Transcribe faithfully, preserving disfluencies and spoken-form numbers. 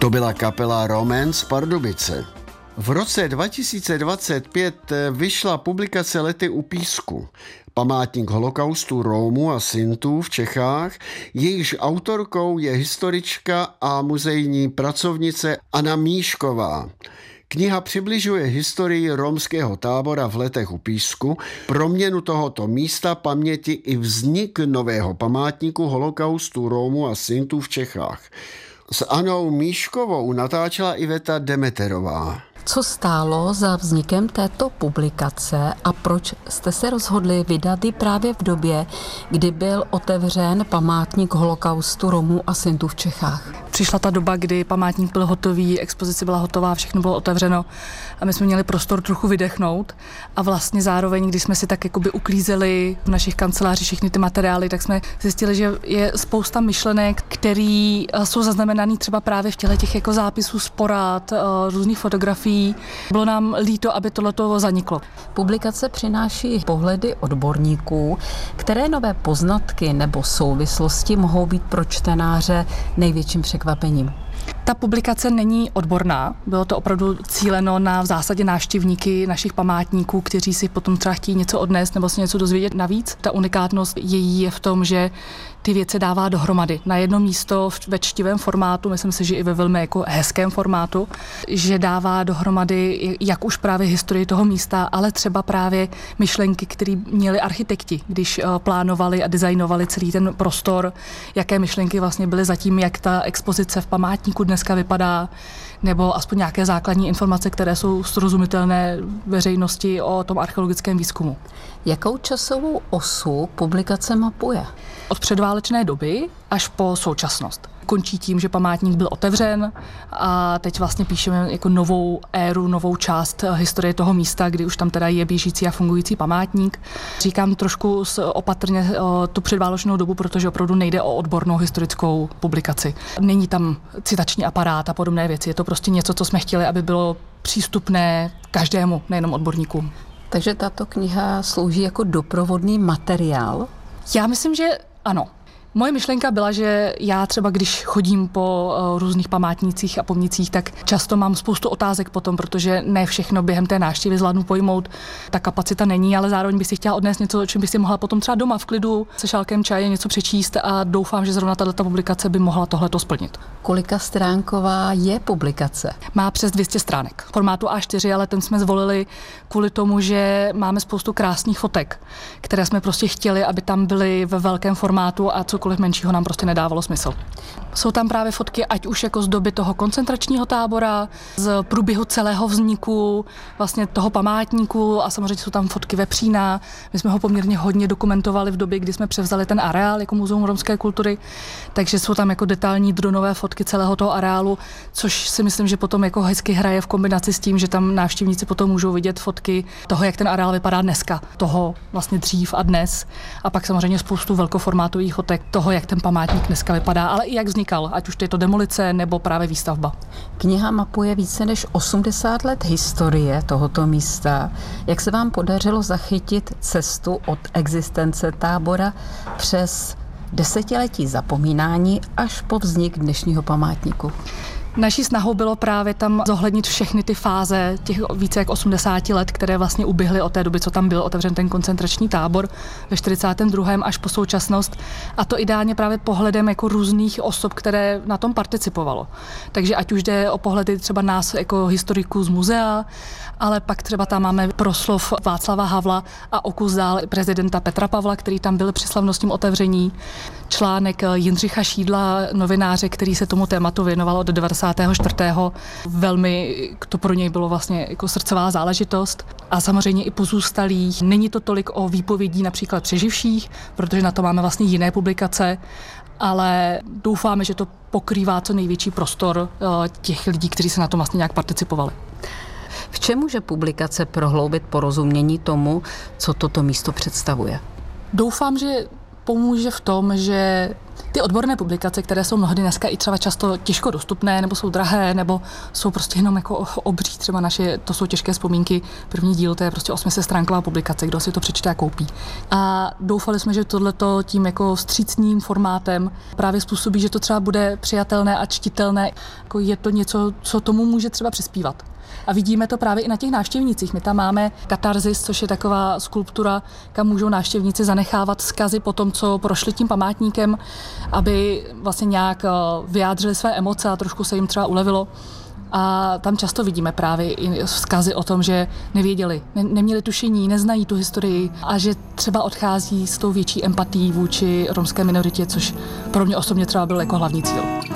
To byla kapela Romen z Pardubice. V roce dva tisíce dvacet pět vyšla publikace Lety u písku, památník holokaustu Rómů a Sintů v Čechách, jejíž autorkou je historička a muzejní pracovnice Anna Míšková. Kniha přibližuje historii romského tábora v Letech u písku, proměnu tohoto místa paměti i vznik nového památníku holokaustu Rómů a Sintů v Čechách. S Anou Míškovou natáčela Iveta Demeterová. Co stálo za vznikem této publikace a proč jste se rozhodli vydat ji právě v době, kdy byl otevřen památník holokaustu Romů a Sintů v Čechách? Přišla ta doba, kdy památník byl hotový, expozice byla hotová, všechno bylo otevřeno a my jsme měli prostor trochu vydechnout a vlastně zároveň, když jsme si tak jakoby uklízeli v našich kancelářích všechny ty materiály, tak jsme zjistili, že je spousta myšlenek, které jsou zaznamenané třeba právě v těle těch jako zápisů z porad, různých fotografií. Bylo nám líto, aby tohleto zaniklo. Publikace přináší pohledy odborníků, které nové poznatky nebo souvislosti mohou být pro čtenáře největším překvapením. Ta publikace není odborná, bylo to opravdu cíleno na v zásadě návštěvníky našich památníků, kteří si potom třeba chtějí něco odnést nebo si něco dozvědět navíc. Ta unikátnost její je v tom, že ty věci dává dohromady na jedno místo ve čtivém formátu, myslím si, že i ve velmi jako hezkém formátu, že dává dohromady jak už právě historii toho místa, ale třeba právě myšlenky, které měli architekti, když plánovali a designovali celý ten prostor, jaké myšlenky vlastně byly zatím, jak ta expozice v památníku dneska vypadá, nebo aspoň nějaké základní informace, které jsou srozumitelné veřejnosti o tom archeologickém výzkumu. Jakou časovou osu publikace mapuje? Od předválečné doby až po současnost. Končí tím, že památník byl otevřen a teď vlastně píšeme jako novou éru, novou část historie toho místa, kdy už tam teda je běžící a fungující památník. Říkám trošku opatrně tu předválečnou dobu, protože opravdu nejde o odbornou historickou publikaci. Není tam citační aparát a podobné věci. Je to prostě něco, co jsme chtěli, aby bylo přístupné každému, nejenom odborníkům. Takže tato kniha slouží jako doprovodný materiál? Já myslím, že ano. Moje myšlenka byla, že já třeba, když chodím po uh, různých památnících a pomnicích, tak často mám spoustu otázek potom, protože ne všechno během té návštěvy zvládnu pojmout. Ta kapacita není, ale zároveň bych si chtěla odnést něco, o čem bych si mohla potom třeba doma v klidu se šálkem čaje něco přečíst a doufám, že zrovna tato publikace by mohla tohleto splnit. Kolika stránková je publikace? Má přes dvě stě stránek. Formátu á čtyři, ale ten jsme zvolili kvůli tomu, že máme spoustu krásných fotek, které jsme prostě chtěli, aby tam byly ve velkém formátu a cokoliv menšího nám prostě nedávalo smysl. Jsou tam právě fotky, ať už jako z doby toho koncentračního tábora, z průběhu celého vzniku vlastně toho památníku a samozřejmě jsou tam fotky vepřína. My jsme ho poměrně hodně dokumentovali v době, kdy jsme převzali ten areál jako Muzeum romské kultury, takže jsou tam jako detailní dronové fotky celého toho areálu, což si myslím, že potom jako hezky hraje v kombinaci s tím, že tam návštěvníci potom můžou vidět fotky toho, jak ten areál vypadá dneska, toho vlastně dřív a dnes a pak samozřejmě spoustu velkoformátových fotek toho, jak ten památník dneska vypadá, ale i jak vznikal, ať už je to demolice nebo právě výstavba. Kniha mapuje více než osmdesát let historie tohoto místa. Jak se vám podařilo zachytit cestu od existence tábora přes desetiletí zapomínání až po vznik dnešního památníku? Naší snahou bylo právě tam zohlednit všechny ty fáze těch více jak osmdesáti let, které vlastně uběhly od té doby, co tam byl otevřen ten koncentrační tábor ve čtyřicátém druhém až po současnost. A to ideálně právě pohledem jako různých osob, které na tom participovalo. Takže ať už jde o pohledy třeba nás jako historiků z muzea, ale pak třeba tam máme proslov Václava Havla a o kus dál prezidenta Petra Pavla, který tam byl při slavnostním otevření. Článek Jindřicha Šídla, novináře, který se tomu tématu věnoval od devadesátého čtvrtého Velmi to pro něj bylo vlastně jako srdcová záležitost. A samozřejmě i pozůstalých. Není to tolik o výpovědí například přeživších, protože na to máme vlastně jiné publikace, ale doufáme, že to pokrývá co největší prostor těch lidí, kteří se na tom vlastně nějak participovali. V čem může publikace prohloubit porozumění tomu, co toto místo představuje? Doufám, že pomůže v tom, že Ty odborné publikace, které jsou mnohdy dneska i třeba často těžko dostupné, nebo jsou drahé, nebo jsou prostě jenom jako obří, třeba naše, to jsou těžké vzpomínky. První díl, to je prostě osmisetstránková publikace, kdo si to přečte a koupí. A doufali jsme, že tohleto tím jako vstřícným formátem právě způsobí, že to třeba bude přijatelné a čtitelné. Jako je to něco, co tomu může třeba přispívat. A vidíme to právě i na těch návštěvnících. My tam máme katarzis, což je taková skulptura, kam můžou návštěvníci zanechávat vzkazy po tom, co prošli tím památníkem, aby vlastně nějak vyjádřili své emoce a trošku se jim třeba ulevilo. A tam často vidíme právě i vzkazy o tom, že nevěděli, ne, neměli tušení, neznají tu historii a že třeba odchází s tou větší empatií vůči romské minoritě, což pro mě osobně třeba byl jako hlavní cíl.